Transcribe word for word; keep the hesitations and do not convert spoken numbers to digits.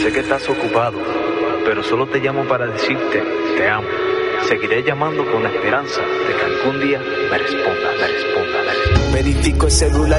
sé que estás ocupado, pero solo te llamo para decirte, te amo. Seguiré llamando con la esperanza de que algún día me respondas, me respondas, me respondas. Verifico el celular.